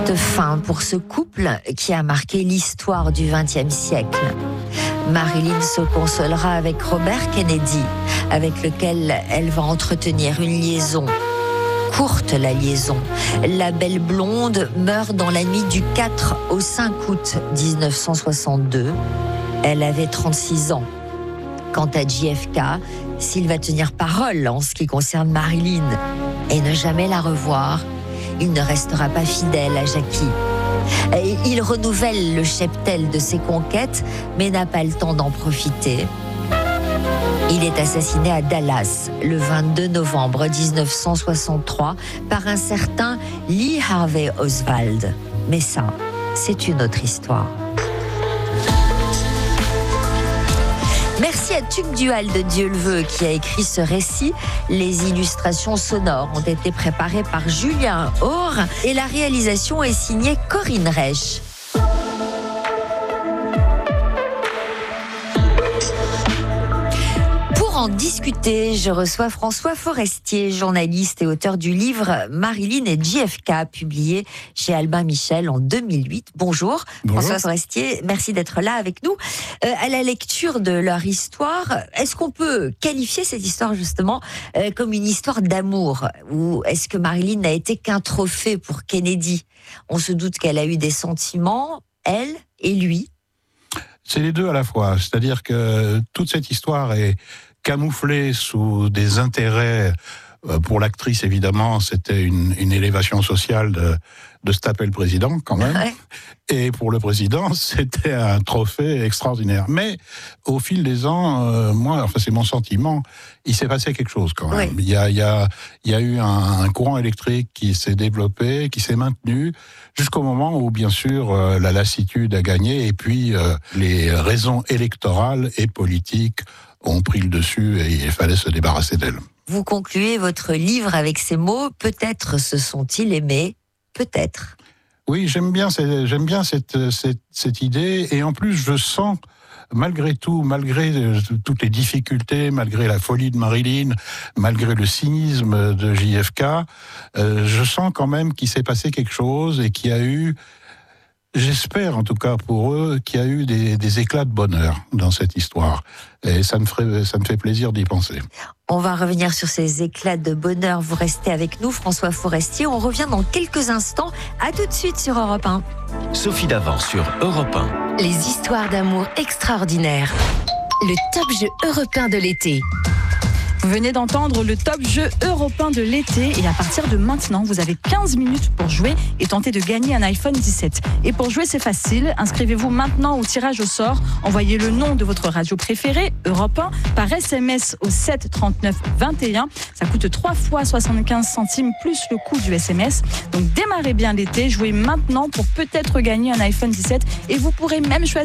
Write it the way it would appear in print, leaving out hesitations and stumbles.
triste fin pour ce couple qui a marqué l'histoire du XXe siècle. Marilyn se consolera avec Robert Kennedy, avec lequel elle va entretenir une liaison. Courte la liaison. La belle blonde meurt dans la nuit du 4 au 5 août 1962. Elle avait 36 ans. Quant à JFK, s'il va tenir parole en ce qui concerne Marilyn et ne jamais la revoir, il ne restera pas fidèle à Jackie. Et il renouvelle le cheptel de ses conquêtes, mais n'a pas le temps d'en profiter. Il est assassiné à Dallas le 22 novembre 1963 par un certain Lee Harvey Oswald. Mais ça, c'est une autre histoire. Merci à Tuc Dual de Dieu le veut qui a écrit ce récit. Les illustrations sonores ont été préparées par Julien Aure et la réalisation est signée Corinne Reich. Pour en discuter, je reçois François Forestier, journaliste et auteur du livre Marilyn et JFK, publié chez Albin Michel en 2008. Bonjour. François Forestier, merci d'être là avec nous. À la lecture de leur histoire, est-ce qu'on peut qualifier cette histoire justement comme une histoire d'amour? Ou est-ce que Marilyn n'a été qu'un trophée pour Kennedy? On se doute qu'elle a eu des sentiments, elle et lui. C'est les deux à la fois. C'est-à-dire que toute cette histoire est camouflée sous des intérêts. Pour l'actrice, évidemment, c'était une élévation sociale de se taper le président, quand même. Ouais. Et pour le président, c'était un trophée extraordinaire. Mais au fil des ans, c'est mon sentiment, il s'est passé quelque chose, quand même. Oui. Il y a eu un courant électrique qui s'est développé, qui s'est maintenu, jusqu'au moment où, bien sûr, la lassitude a gagné, et puis les raisons électorales et politiques ont pris le dessus, et il fallait se débarrasser d'elle. Vous concluez votre livre avec ces mots, peut-être se sont-ils aimés, peut-être. Oui, j'aime bien cette idée, et en plus je sens, malgré tout, malgré toutes les difficultés, malgré la folie de Marilyn, malgré le cynisme de JFK, je sens quand même qu'il s'est passé quelque chose et qu'il y a eu, j'espère en tout cas pour eux, qu'il y a eu des éclats de bonheur dans cette histoire. Et ça me fait plaisir d'y penser. On va revenir sur ces éclats de bonheur. Vous restez avec nous, François Forestier. On revient dans quelques instants. À tout de suite sur Europe 1. Sophie Davant sur Europe 1. Les histoires d'amour extraordinaires. Le top jeu européen de l'été. Vous venez d'entendre le top jeu européen de l'été et à partir de maintenant, vous avez 15 minutes pour jouer et tenter de gagner un iPhone 17. Et pour jouer, c'est facile. Inscrivez-vous maintenant au tirage au sort. Envoyez le nom de votre radio préférée, Europe 1, par SMS au 7 39 21. Ça coûte 3 fois 75 centimes plus le coût du SMS. Donc démarrez bien l'été, jouez maintenant pour peut-être gagner un iPhone 17 et vous pourrez même choisir